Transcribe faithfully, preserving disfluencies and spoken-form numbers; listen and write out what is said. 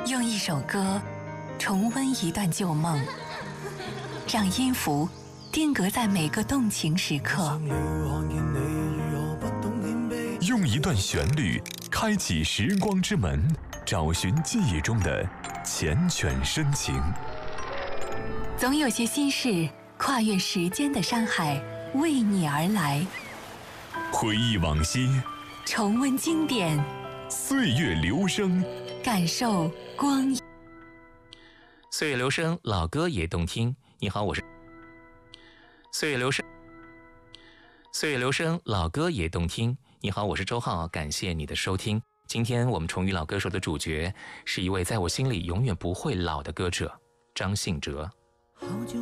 用一首歌重温一段旧梦，让音符定格在每个动情时刻， 用一段旋律开启时光之门，找寻记忆中的缱绻深情。 总有些心事跨越时间的山海，为你而来。 回忆往昔， 重温经典， 岁月流声， 感受光阴。 岁月流声，老歌也动听。你好，我是岁月流声。岁月流声，老歌也动听。你好，我是周浩，感谢你的收听。今天我们重遇老歌手的主角是一位在我心里永远不会老的歌者张信哲。 好久